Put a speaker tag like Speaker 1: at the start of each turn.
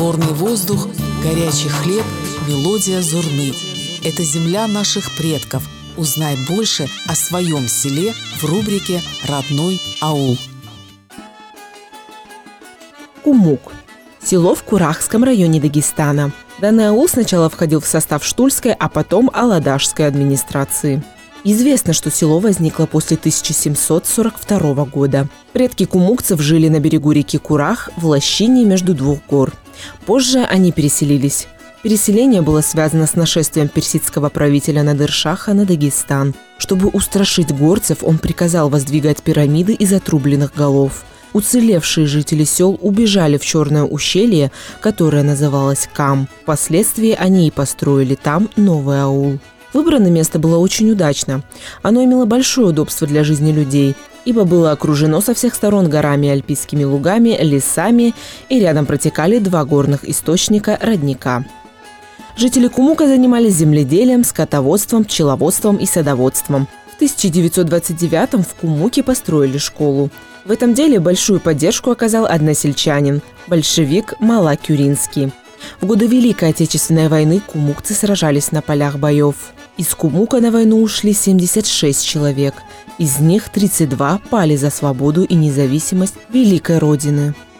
Speaker 1: горный воздух, горячий хлеб, мелодия зурны. Это земля наших предков. Узнай больше о своем селе в рубрике «Родной аул».
Speaker 2: Кумук. Село в Курахском районе Дагестана. Данный аул сначала входил в состав Штульской, а потом Аладашской администрации. Известно, что село возникло после 1742 года. Предки кумукцев жили на берегу реки Курах в лощине между двух гор. Позже они переселились. Переселение было связано с нашествием персидского правителя Надыр-шаха на Дагестан. Чтобы устрашить горцев, он приказал воздвигать пирамиды из отрубленных голов. Уцелевшие жители сел убежали в Черное ущелье, которое называлось Кам. Впоследствии они и построили там новый аул. Выбранное место было очень удачно. Оно имело большое удобство для жизни людей, ибо было окружено со всех сторон горами, альпийскими лугами, лесами, и рядом протекали два горных источника родника. Жители Кумука занимались земледелием, скотоводством, пчеловодством и садоводством. В 1929-м в Кумуке построили школу. В этом деле большую поддержку оказал односельчанин, большевик Мала Кюринский. В годы Великой Отечественной войны кумукцы сражались на полях боев. Из Кумука на войну ушли 76 человек. Из них 32 пали за свободу и независимость Великой Родины.